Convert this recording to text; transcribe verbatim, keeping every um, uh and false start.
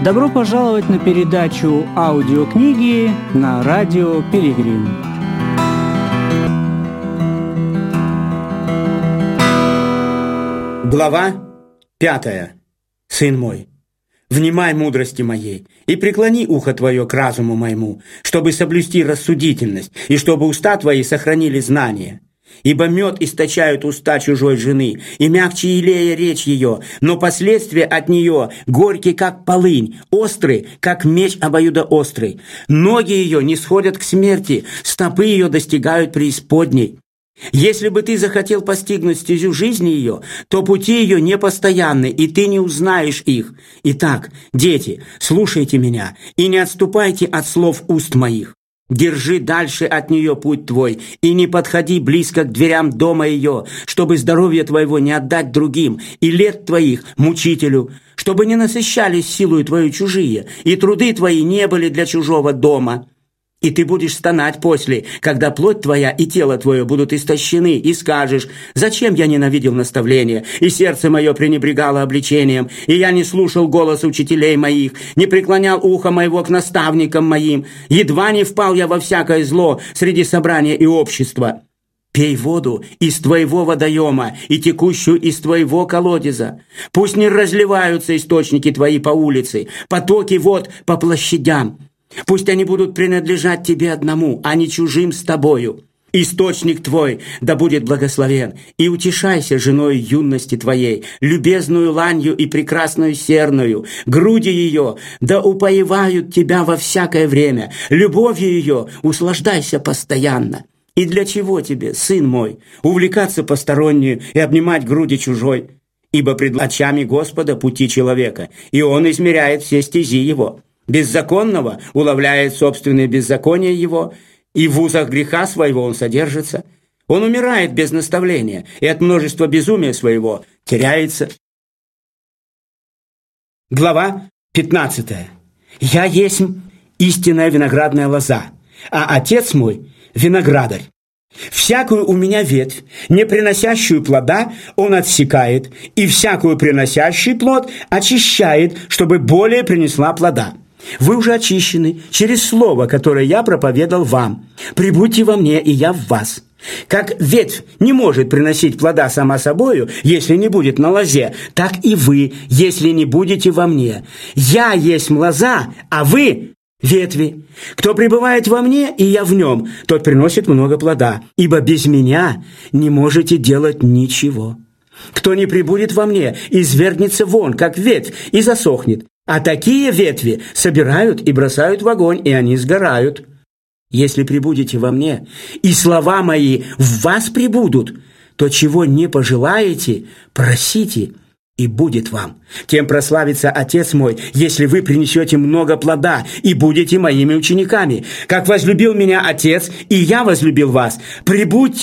Добро пожаловать на передачу аудиокниги на радио Пилигрим. Глава пятая. Сын мой, внимай мудрости моей и преклони ухо твое к разуму моему, чтобы соблюсти рассудительность и чтобы уста твои сохранили знание. Ибо мед источают уста чужой жены, и мягче елея речь ее, но последствия от нее горькие, как полынь, острый, как меч обоюдоострый. Ноги ее не сходят к смерти, стопы ее достигают преисподней. Если бы ты захотел постигнуть стезю жизни ее, то пути ее непостоянны, и ты не узнаешь их. Итак, дети, слушайте меня и не отступайте от слов уст моих. Держи дальше от нее путь твой, и не подходи близко к дверям дома ее, чтобы здоровье твоего не отдать другим, и лет твоих мучителю, чтобы не насыщались силою твою чужие, и труды твои не были для чужого дома. И ты будешь стонать после, когда плоть твоя и тело твое будут истощены, и скажешь: «Зачем я ненавидел наставление, и сердце мое пренебрегало обличением, и я не слушал голос учителей моих, не преклонял ухо моего к наставникам моим, едва не впал я во всякое зло среди собрания и общества». Пей воду из твоего водоема и текущую из твоего колодеза. Пусть не разливаются источники твои по улице, потоки вод по площадям. Пусть они будут принадлежать тебе одному, а не чужим с тобою. Источник твой да будет благословен, и утешайся женой юности твоей, любезную ланью и прекрасную серною. Груди ее да упоевают тебя во всякое время, любовью ее услаждайся постоянно. И для чего тебе, сын мой, увлекаться постороннюю и обнимать груди чужой? Ибо пред очами Господа пути человека, и Он измеряет все стези его. Беззаконного уловляет собственное беззаконие его, и в узах греха своего он содержится. Он умирает без наставления, и от множества безумия своего теряется. Глава пятнадцатая. «Я есть истинная виноградная лоза, а отец мой – виноградарь. Всякую у меня ветвь, не приносящую плода, он отсекает, и всякую приносящую плод очищает, чтобы более принесла плода. Вы уже очищены через слово, которое я проповедал вам. Прибудьте во мне, и я в вас. Как ветвь не может приносить плода сама собою, если не будет на лозе, так и вы, если не будете во мне. Я есть лоза, а вы – ветви. Кто пребывает во мне, и я в нем, тот приносит много плода, ибо без меня не можете делать ничего. Кто не пребудет во мне, извергнется вон, как ветвь, и засохнет. А такие ветви собирают и бросают в огонь, и они сгорают. Если пребудете во мне, и слова мои в вас пребудут, то чего не пожелаете, просите, и будет вам. Тем прославится Отец мой, если вы принесете много плода и будете моими учениками. Как возлюбил меня Отец, и я возлюбил вас, пребудьте